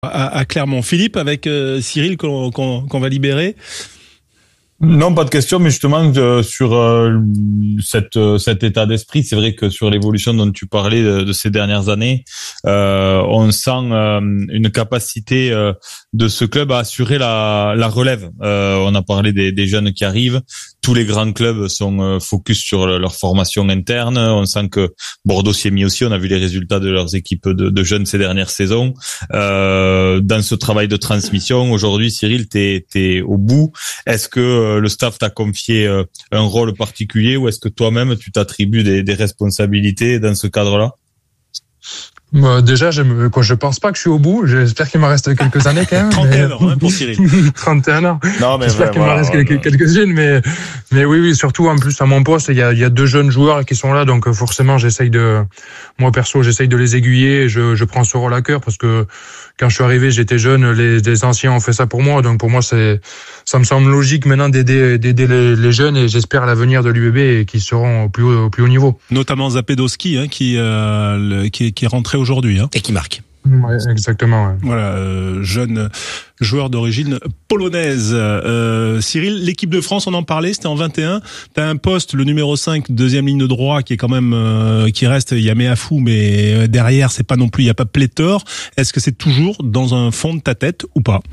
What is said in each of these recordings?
à Clermont. Philippe, avec Cyril qu'on va libérer. Non, pas de question, mais justement sur cet état d'esprit, c'est vrai que sur l'évolution dont tu parlais de ces dernières années, on sent une capacité de ce club à assurer la relève. On a parlé des jeunes qui arrivent. Tous les grands clubs sont focus sur leur formation interne. On sent que Bordeaux s'y est mis aussi. On a vu les résultats de leurs équipes de jeunes ces dernières saisons. Dans ce travail de transmission, aujourd'hui, Cyril, t'es au bout. Est-ce que le staff t'a confié un rôle particulier ou est-ce que toi-même tu t'attribues des responsabilités dans ce cadre-là? Déjà, je pense pas que je suis au bout. J'espère qu'il me reste quelques années quand même. 31 ans, pour Cyril. 31 ans. Non, mais j'espère qu'il me reste quelques-unes, mais oui, surtout en plus à mon poste, il y a deux jeunes joueurs qui sont là, donc forcément, moi perso, j'essaye de les aiguiller. Je prends ce rôle à cœur parce que quand je suis arrivé, j'étais jeune, les anciens ont fait ça pour moi, donc pour moi, ça me semble logique maintenant d'aider les jeunes et j'espère à l'avenir de l'UBB et qu'ils seront au plus haut niveau. Notamment Zapedowski, qui est rentré aujourd'hui, et qui marque. Ouais, exactement. Ouais. Voilà, jeune joueur d'origine polonaise. Cyril, l'équipe de France, on en parlait, c'était en 21. T'as un poste, le numéro 5, deuxième ligne de droit, qui est quand même qui reste. Il y a Meafou, mais derrière, c'est pas non plus. Il y a pas pléthore. Est-ce que c'est toujours dans un fond de ta tête ou pas?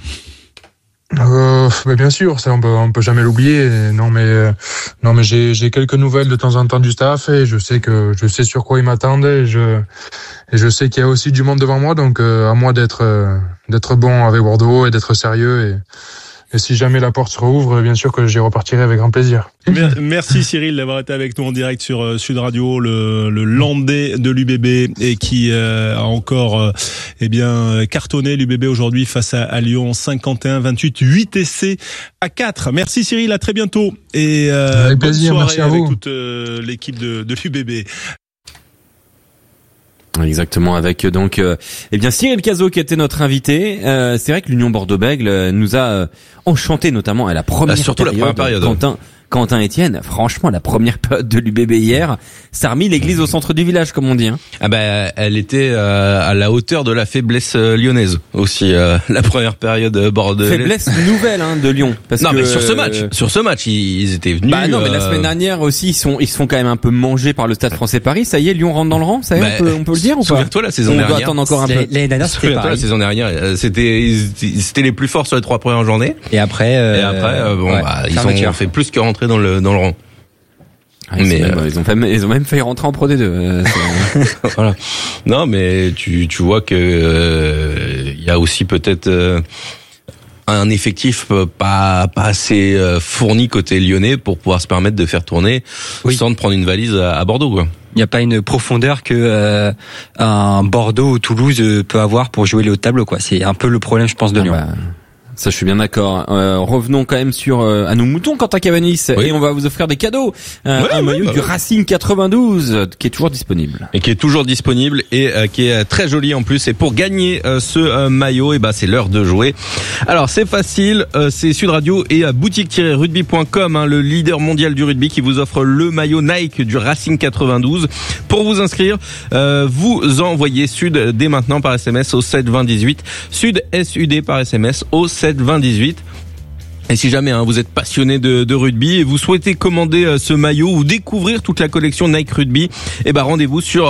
Mais bien sûr, ça on peut jamais l'oublier. Non mais j'ai quelques nouvelles de temps en temps du staff et je sais sur quoi ils m'attendent et je sais qu'il y a aussi du monde devant moi, donc à moi d'être bon avec Bordeaux et d'être sérieux et si jamais la porte se rouvre, bien sûr que j'y repartirai avec grand plaisir. Merci Cyril d'avoir été avec nous en direct sur Sud Radio, le landais de l'UBB et qui a encore cartonné l'UBB aujourd'hui face à Lyon 51-28, 8 essais à 4. Merci Cyril, à très bientôt et avec bonne plaisir, soirée merci à avec vous. toute l'équipe de l'UBB. Exactement, avec donc Cyril Cazot qui était notre invité. C'est vrai que l'Union Bordeaux-Bègles nous a enchanté, notamment à la première période. Quentin Etienne, franchement, la première période de l'UBB hier, ça a remis l'église au centre du village, comme on dit. Elle était à la hauteur de la faiblesse lyonnaise aussi, la première période bordelaise. Faiblesse nouvelle de Lyon. Mais sur ce match, ils étaient venus. Mais la semaine dernière aussi, ils se font quand même un peu manger par le Stade Français Paris. Ça y est, Lyon rentre dans le rang. Ça y est, on peut le dire ou pas? Souviens-toi la saison dernière. On doit attendre encore un peu. L'année dernière, c'était pareil. La saison dernière, c'était les plus forts sur les 3 premières journées. Et après, ils ont fait plus que rentrer dans le rang. Ils ont même failli rentrer en Pro D2. Voilà. Non, mais tu vois que il y a aussi peut-être un effectif pas assez fourni côté lyonnais pour pouvoir se permettre de faire tourner sans de prendre une valise à Bordeaux, quoi. Il n'y a pas une profondeur que un Bordeaux ou Toulouse peut avoir pour jouer les hauts de tableau, quoi. C'est un peu le problème, je pense, de Lyon. Ça, je suis bien d'accord. Revenons quand même à nos moutons, Quentin Cavanis, et on va vous offrir des cadeaux. Un maillot du Racing 92 qui est toujours disponible. Et qui est toujours disponible et qui est très joli en plus. Et pour gagner ce maillot, c'est l'heure de jouer. Alors c'est facile, c'est Sud Radio et boutique-rugby.com, le leader mondial du rugby, qui vous offre le maillot Nike du Racing 92. Pour vous inscrire, vous envoyez Sud dès maintenant par SMS au 7 20 18. Sud SUD par SMS au 7 20 18. Et si jamais vous êtes passionné de rugby et vous souhaitez commander ce maillot ou découvrir toute la collection Nike Rugby, rendez-vous sur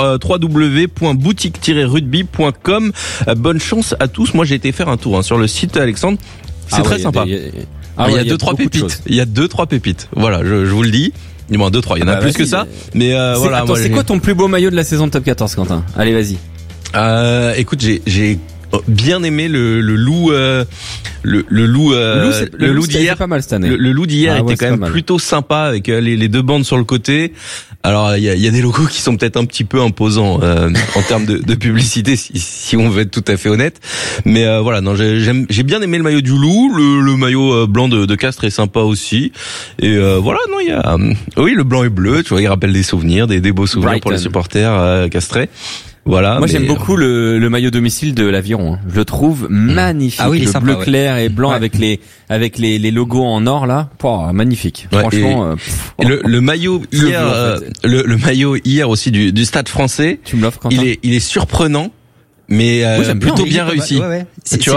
www.boutique-rugby.com. Bonne chance à tous. Moi, j'ai été faire un tour sur le site, Alexandre. C'est très sympa. Il y a 2-3 pépites. Il y a 2-3 pépites. Voilà, je vous le dis. Du moins 2-3. Il y en a plus que ça. Mais voilà. Attends, c'est quoi ton plus beau maillot de la saison de Top 14, Quentin? Allez, vas-y. Écoute, j'ai bien aimé le loup d'hier. Pas mal cette année. Le loup d'hier était quand même plutôt sympa avec les 2 bandes sur le côté. Alors il y a des logos qui sont peut-être un petit peu imposants en termes de publicité si on veut être tout à fait honnête. Mais voilà, non, j'ai bien aimé le maillot du loup, le maillot blanc de Castres est sympa aussi. Et voilà, non, il y a le blanc et bleu, tu vois, il rappelle des souvenirs, des beaux souvenirs Brighton pour les supporters castrais. Voilà. Moi, j'aime beaucoup le maillot domicile de l'Aviron. Je le trouve magnifique. Ah oui, le sympa, bleu clair et blanc avec les logos en or là. Magnifique. Franchement. Le maillot hier, le maillot hier aussi du Stade Français. Tu me l'offres, Quentin ? Il est surprenant. mais plutôt bien réussi. Ouais. C'est